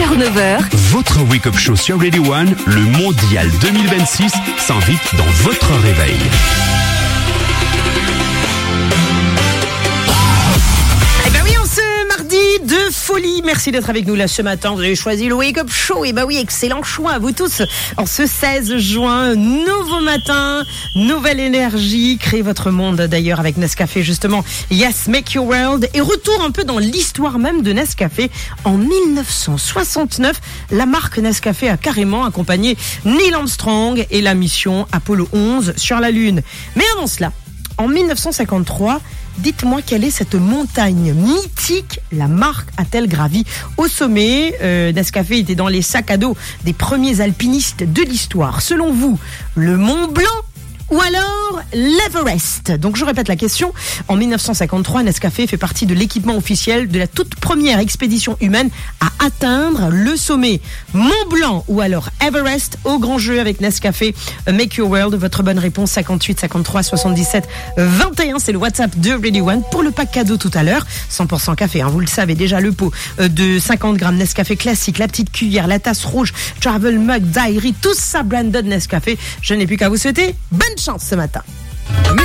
6h, 9h. Votre wake-up show sur Radio One, le mondial 2026, s'invite dans votre réveil. Eh ben oui, on se mardi de folie. Merci d'être avec nous là ce matin. Vous avez choisi le Wake Up Show. Et bah oui, excellent choix à vous tous. En ce 16 juin, nouveau matin, nouvelle énergie. Créez votre monde d'ailleurs avec Nescafé justement. Yes, make your world. Et retour un peu dans l'histoire même de Nescafé. En 1969, la marque Nescafé a carrément accompagné Neil Armstrong et la mission Apollo 11 sur la Lune. Mais avant cela, en 1953, dites-moi quelle est cette montagne mythique la marque a-t-elle gravi au sommet. Nescafé était dans les sacs à dos des premiers alpinistes de l'histoire. Selon vous, le Mont Blanc ou alors l'Everest? Donc je répète la question. En 1953, Nescafé fait partie de l'équipement officiel de la toute première expédition humaine à atteindre le sommet. Mont Blanc ou alors Everest? Au grand jeu avec Nescafé. Make your world. Votre bonne réponse 58 53 77 21. C'est le WhatsApp de Radio One pour le pack cadeau tout à l'heure. 100% café. Vous le savez déjà, le pot de 50 grammes Nescafé classique, la petite cuillère, la tasse rouge, travel mug, diary, tout ça branded Nescafé. Je n'ai plus qu'à vous souhaiter bonne chance ce matin.